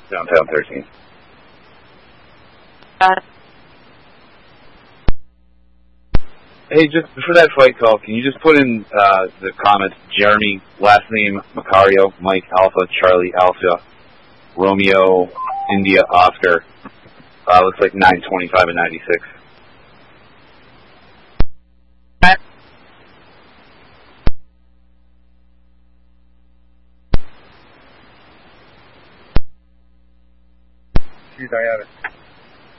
Downtown 13. Hey, just for that flight call, can you just put in the comments, Jeremy, last name Macario, Mike Alpha, Charlie Alpha, Romeo, India, Oscar. Looks like 925 and 96. She's Diana.